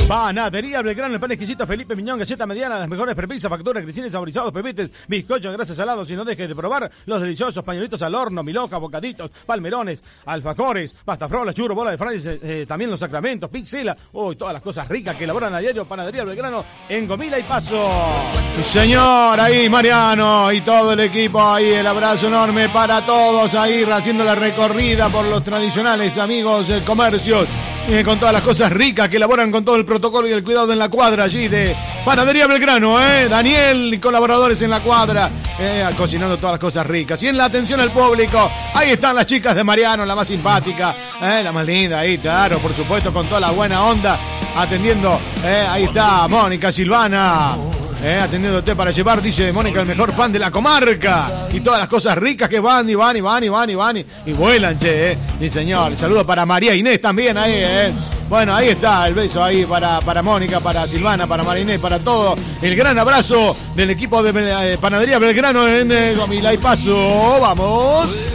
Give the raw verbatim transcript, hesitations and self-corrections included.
Panadería Belgrano, el pan exquisito Felipe Miñón, galleta mediana, las mejores prepisas, facturas, crisines saborizados, pepites, bizcochos, grasas salados, y no dejes de probar los deliciosos pañuelitos al horno, milhojas, bocaditos, palmerones, alfajores, pasta frola, churro, bola de fraile, eh, también los sacramentos, pizzela, uy, todas las cosas ricas que elaboran a diario. Panadería Belgrano en Gomila y Paso. Sí, señor, ahí Mariano y todo el equipo, ahí el abrazo enorme para todos, ahí haciendo la recorrida por los tradicionales amigos eh, comercios. Eh, con todas las cosas ricas que elaboran con todo el protocolo y el cuidado en la cuadra allí de Panadería Belgrano, ¿eh? Daniel y colaboradores en la cuadra, eh, cocinando todas las cosas ricas. Y en la atención al público, ahí están las chicas de Mariano, la más simpática, eh, la más linda, ahí, claro, por supuesto, con toda la buena onda, atendiendo, eh, ahí está Mónica Silvana. Eh, atendiéndote para llevar, dice Mónica, el mejor pan de la comarca. Y todas las cosas ricas que van y van y van y van y van y, y vuelan, che, eh. Sí, señor. Saludos para María Inés también ahí, eh. Bueno, ahí está el beso ahí para, para Mónica, para Silvana, para María Inés, para todo. El gran abrazo del equipo de eh, Panadería Belgrano en eh, Gomila y Paso. Vamos.